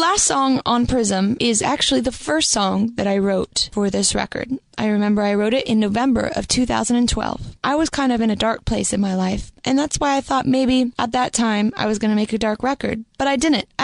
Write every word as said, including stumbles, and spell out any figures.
last song on Prism is actually the first song that I wrote for this record. I remember I wrote it in November of two thousand twelve. I was kind of in a dark place in my life, and that's why I thought maybe at that time I was going to make a dark record. But I didn't.